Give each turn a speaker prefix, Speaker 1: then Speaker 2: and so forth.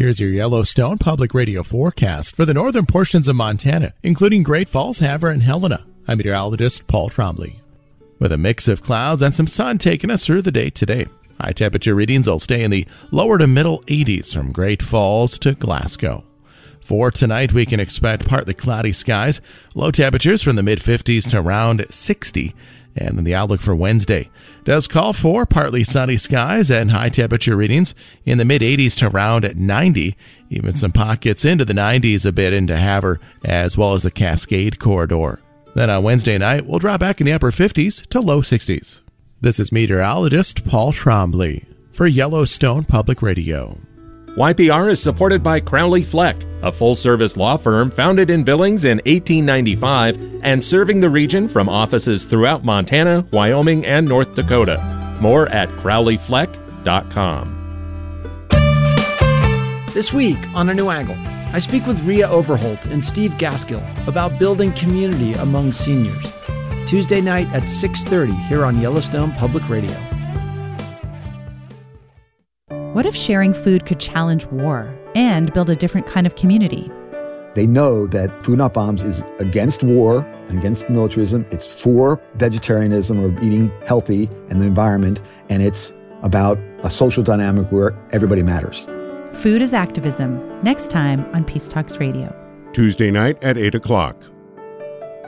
Speaker 1: Here's your Yellowstone Public Radio forecast for the northern portions of Montana, including Great Falls, Havre, and Helena. I'm meteorologist Paul Trombley. With a mix of clouds and some sun taking us through the day today. High temperature readings will stay in the lower to middle 80s from Great Falls to Glasgow. For tonight, we can expect partly cloudy skies, low temperatures from the mid-50s to around 60. And then the outlook for Wednesday does call for partly sunny skies and high temperature readings in the mid-80s to around 90. Even some pockets into the 90s a bit into Havre, as well as the Cascade Corridor. Then on Wednesday night, we'll drop back in the upper 50s to low 60s. This is meteorologist Paul Trombley for Yellowstone Public Radio.
Speaker 2: YPR is supported by Crowley Fleck, a full-service law firm founded in Billings in 1895 and serving the region from offices throughout Montana, Wyoming, and North Dakota. More at crowleyfleck.com.
Speaker 3: This week on A New Angle, I speak with Rhea Overholt and Steve Gaskill about building community among seniors. Tuesday night at 6:30 here on Yellowstone Public Radio.
Speaker 4: What if sharing food could challenge war and build a different kind of community?
Speaker 5: They know that Food Not Bombs is against war and against militarism. It's for vegetarianism or eating healthy and the environment, and it's about a social dynamic where everybody matters.
Speaker 4: Food is Activism, next time on Peace Talks Radio.
Speaker 6: Tuesday night at 8 o'clock.